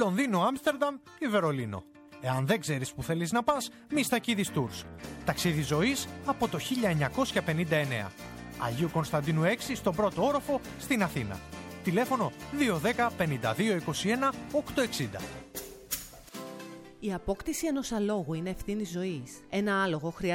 Λονδίνο, Άμστερνταμ ή Βερολίνο. Εάν δεν ξέρεις που θέλεις να πας, Μιστακίδης Tours. Ταξίδι ζωής από το 1959. Αγίου Κωνσταντίνου 6 στον πρώτο όροφο στην Αθήνα. Τηλέφωνο 210 52 21 860. Η απόκτηση ενός αλόγου είναι ευθύνη ζωής. Ένα άλογο χρειάζεται